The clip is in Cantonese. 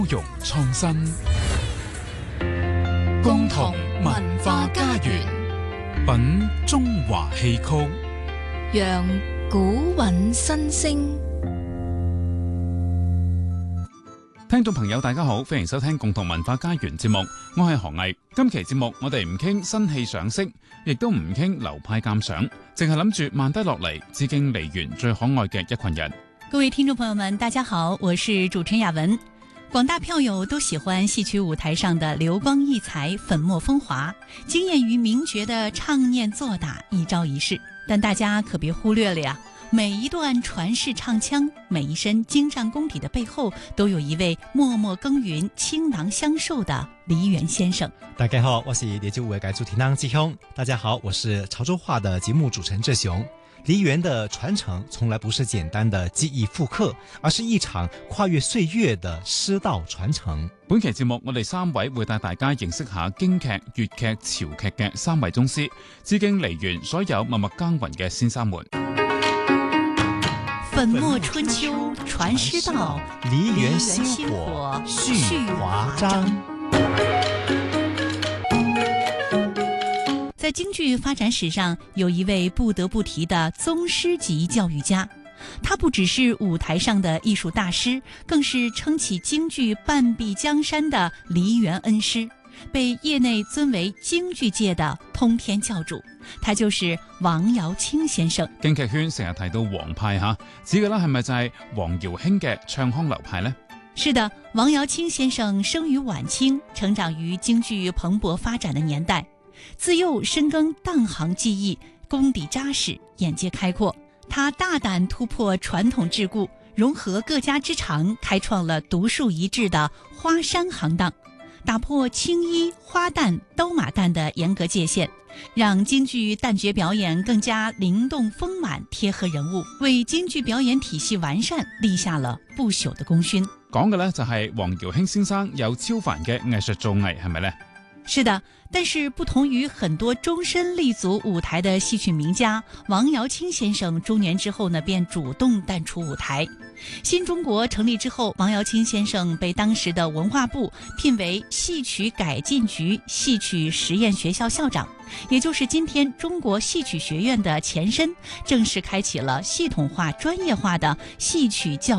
容創新，共同文化家園，品中華戲曲， 讓古韻新聲。 聽眾朋友大家好，歡迎收聽共同文化家園節目，我係何毅。今期節目我哋唔傾新戲賞識，亦都唔傾流派鑑賞，淨係諗住慢低落嚟致敬梨園最可愛嘅一群人。 各位聽眾朋友們大家好，我是主持人雅文。廣大票友都喜歡戲曲舞台上的流光溢彩、粉墨風華，驚豔於名角的唱念做打，一招一式。但大家可別忽略了呀，每一段傳世唱腔，每一身精湛功底的背後，都有一位默默耕耘、傾囊相授的梨園先生。 大家好，我是梨洲舞嘅主持人志雄。大家好，我是潮州話的節目主持人志雄。梨園的傳承從來不是簡單的記憶復刻，而是一場跨越歲月的師道傳承。 本期節目我哋三位會帶大家認識下京劇、粵劇、潮劇嘅三位宗師，致敬梨園所有默默耕耘嘅先生們。 粉墨春秋傳師道， 梨園薪火續華章。 在京劇發展史上，有一位不得不提的宗師級教育家，他不只是舞台上的藝術大師，更是撐起京劇半壁江山的梨園恩師，被業內尊為京劇界的通天教主。他就是王堯卿先生。 京劇圈成日提到黃派吓，指嘅啦係咪就係王堯卿嘅唱腔流派呢？ 是的，王堯卿先生生於晚清，成長於京劇蓬勃發展的年代。自幼深耕當行技藝，功底扎實，眼界開闊。他大膽突破傳統桎梏，融合各家之長，開創了獨樹一幟的花山行當，打破青衣、花旦、兜馬旦的嚴格界限，讓京劇旦角表演更加靈動豐滿，貼合人物，為京劇表演體系完善立下了不朽的功勳。 講嘅呢就係王堯卿先生有超凡嘅藝術造詣，係咪呢？ 是的，但是不同於很多終身立足舞台的戲曲名家，王堯卿先生中年之後呢，便主動淡出舞台。新中國成立之後，王堯卿先生被當時的文化部聘為戲曲改進局戲曲實驗學校校長，也就是今天中國戲曲學院的前身，正式開啟了系統化、專業化的戲曲教育